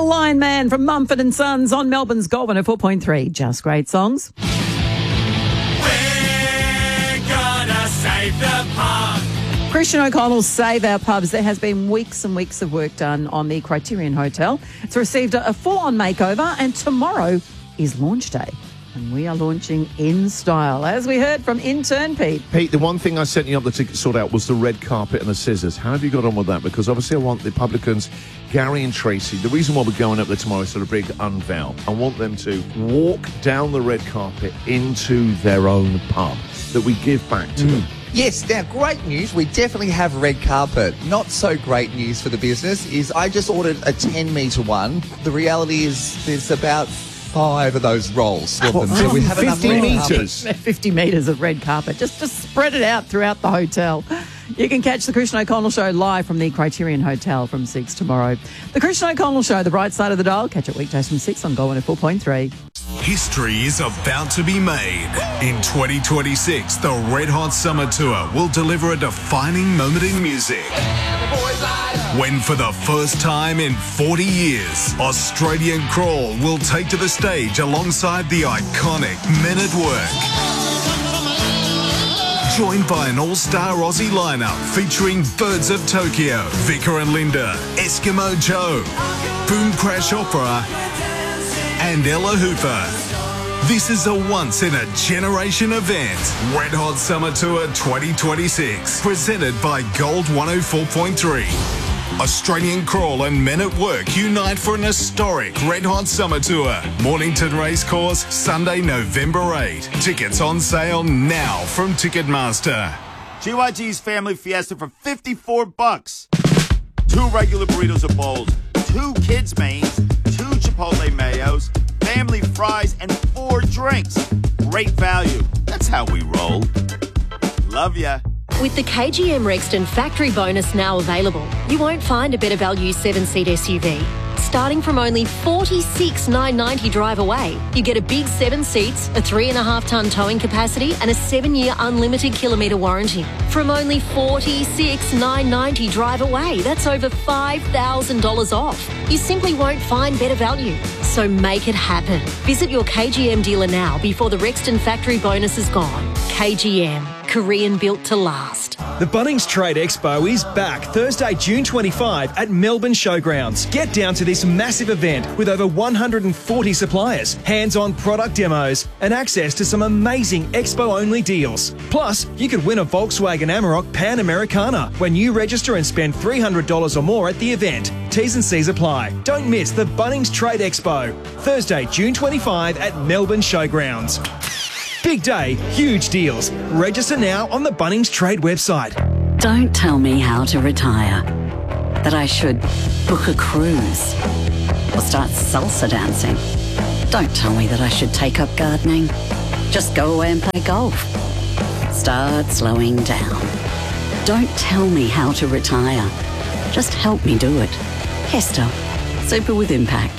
Little Lion Man from Mumford and Sons on Melbourne's Gold 104.3. Just great songs. We're gonna save the pub. Christian O'Connell's Save Our Pubs. There has been weeks and weeks of work done on the Criterion Hotel. It's received a full-on makeover, and tomorrow is launch day. And we are launching in style, as we heard from intern Pete. Pete, the one thing I sent you up to sort out was the red carpet and the scissors. How have you got on with that? Because obviously I want the publicans, Gary and Tracy, the reason why we're going up there tomorrow is for a big unveil. I want them to walk down the red carpet into their own pub that we give back to them. Yes, now great news, we definitely have red carpet. Not so great news for the business is I just ordered a 10-metre one. The reality is there's about 5 of those rolls. So we have 50 metres? 50 metres of red carpet. Just spread it out throughout the hotel. You can catch the Christian O'Connell Show live from the Criterion Hotel from 6 tomorrow. The Christian O'Connell Show, the bright side of the dial. Catch it weekdays from 6 on Gold 104.3. History is about to be made. In 2026, the Red Hot Summer Tour will deliver a defining moment in music. When for the first time in 40 years, Australian Crawl will take to the stage alongside the iconic Men at Work. Joined by an all-star Aussie lineup featuring Birds of Tokyo, Vicar and Linda, Eskimo Joe, Boom Crash Opera, and Ella Hooper. This is a once-in-a-generation event. Red Hot Summer Tour 2026, presented by Gold 104.3. Australian Crawl and Men at Work unite for an historic Red Hot Summer Tour. Mornington Racecourse, Sunday, November 8. Tickets on sale now from Ticketmaster. GYG's Family Fiesta for $54. 2 regular burritos or bowls, 2 kids' mains, 2 Chipotle mayos, family fries, and 4 drinks. Great value. That's how we roll. Love ya. With the KGM Rexton factory bonus now available, you won't find a better value 7-seat SUV. Starting from only $46,990 drive away, you get a big 7 seats, a 3.5-tonne towing capacity, and a 7-year unlimited kilometre warranty. From only $46,990 drive away, that's over $5,000 off. You simply won't find better value. So make it happen. Visit your KGM dealer now before the Rexton factory bonus is gone. KGM. Korean built to last. The Bunnings Trade Expo is back Thursday, June 25 at Melbourne Showgrounds. Get down to this massive event with over 140 suppliers, hands-on product demos, and access to some amazing expo-only deals. Plus, you could win a Volkswagen Amarok Pan Americana when you register and spend $300 or more at the event. T's and C's apply. Don't miss the Bunnings Trade Expo, Thursday, June 25 at Melbourne Showgrounds. Big day, huge deals. Register now on the Bunnings Trade website. Don't tell me how to retire. That I should book a cruise or start salsa dancing. Don't tell me that I should take up gardening. Just go away and play golf. Start slowing down. Don't tell me how to retire. Just help me do it. Hester. Super with impact.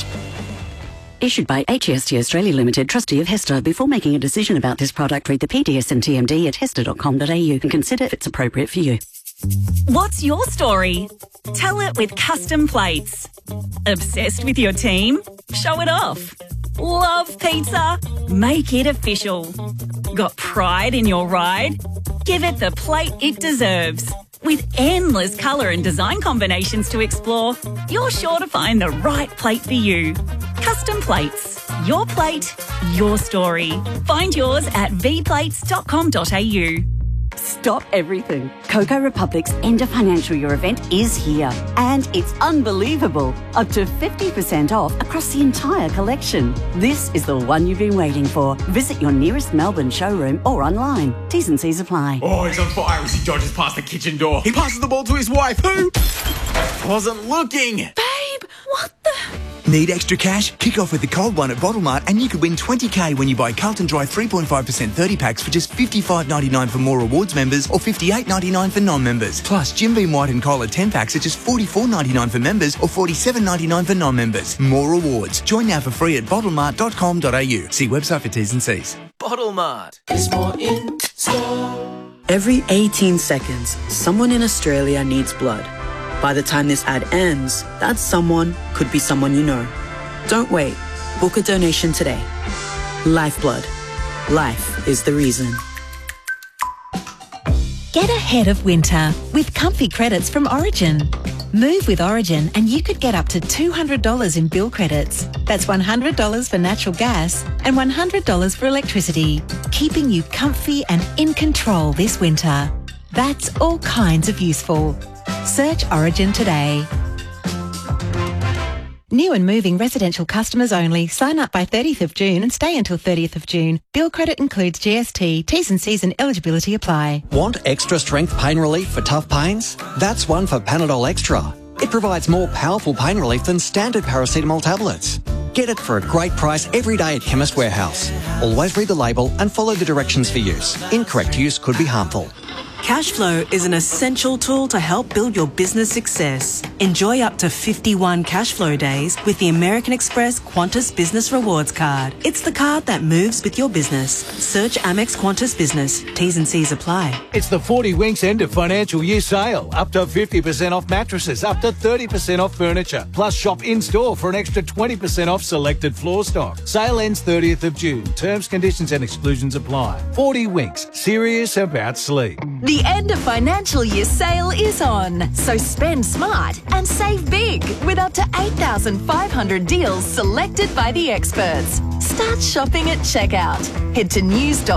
Issued by HEST Australia Limited, trustee of Hester. Before making a decision about this product, read the PDS and TMD at hester.com.au and consider if it's appropriate for you. What's your story? Tell it with Custom Plates. Obsessed with your team? Show it off. Love pizza? Make it official. Got pride in your ride? Give it the plate it deserves. With endless colour and design combinations to explore, you're sure to find the right plate for you. Custom Plates. Your plate, your story. Find yours at vplates.com.au. Stop everything. Coco Republic's end of financial year event is here. And it's unbelievable. Up to 50% off across the entire collection. This is the one you've been waiting for. Visit your nearest Melbourne showroom or online. T's and C's apply. Oh, he's on fire as he dodges past the kitchen door. He passes the ball to his wife, who wasn't looking. Babe, what the... Need extra cash? Kick off with the cold one at Bottle Mart and you could win $20,000 when you buy Carlton Dry 3.5% 30 packs for just $55.99 for More Rewards members or $58.99 for non-members. Plus, Jim Beam White and Cola 10 packs are just $44.99 for members or $47.99 for non-members. More rewards. Join now for free at bottlemart.com.au. See website for T's and C's. Bottle Mart. There's more in store. Every 18 seconds, someone in Australia needs blood. By the time this ad ends, that someone could be someone you know. Don't wait. Book a donation today. Lifeblood. Life is the reason. Get ahead of winter with comfy credits from Origin. Move with Origin and you could get up to $200 in bill credits. That's $100 for natural gas and $100 for electricity, keeping you comfy and in control this winter. That's all kinds of useful. Search Origin today. New and moving residential customers only. Sign up by 30th of June and stay until 30th of June. Bill credit includes GST. T's and C's and eligibility apply. Want extra strength pain relief for tough pains? That's one for Panadol Extra. It provides more powerful pain relief than standard paracetamol tablets. Get it for a great price every day at Chemist Warehouse. Always read the label and follow the directions for use. Incorrect use could be harmful. Cashflow is an essential tool to help build your business success. Enjoy up to 51 Cashflow days with the American Express Qantas Business Rewards Card. It's the card that moves with your business. Search Amex Qantas Business. T's and C's apply. It's the 40 Winks end of financial year sale. Up to 50% off mattresses, up to 30% off furniture. Plus shop in-store for an extra 20% off selected floor stock. Sale ends 30th of June. Terms, conditions and exclusions apply. 40 Winks. Serious about sleep. The end of financial year sale is on, so spend smart and save big with up to 8,500 deals selected by the experts. Start shopping at checkout. Head to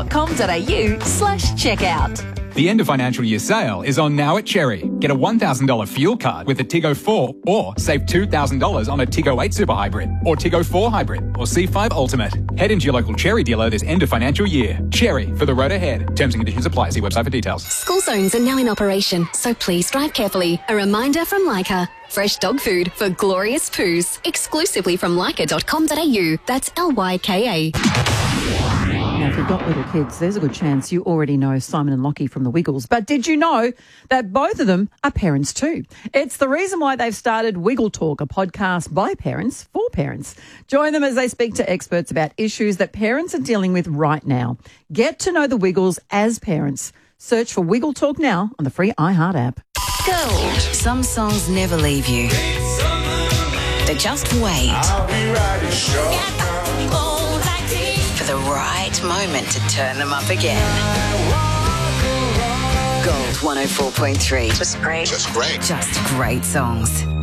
news.com.au/checkout. The end of financial year sale is on now at Cherry. Get a $1,000 fuel card with a Tiggo 4 or save $2,000 on a Tiggo 8 Super Hybrid or Tiggo 4 Hybrid or C5 Ultimate. Head into your local Cherry dealer this end of financial year. Cherry for the road ahead. Terms and conditions apply. See website for details. School zones are now in operation, so please drive carefully. A reminder from Leica. Fresh dog food for glorious poos. Exclusively from leica.com.au. That's LYKA. Now, if you've got little kids, there's a good chance you already know Simon and Lockie from the Wiggles. But did you know that both of them are parents too? It's the reason why they've started Wiggle Talk, a podcast by parents for parents. Join them as they speak to experts about issues that parents are dealing with right now. Get to know the Wiggles as parents. Search for Wiggle Talk now on the free iHeart app. Gold. Some songs never leave you. They just wait for the right moment to turn them up again. Gold 104.3. Just great. Just great. Just great songs.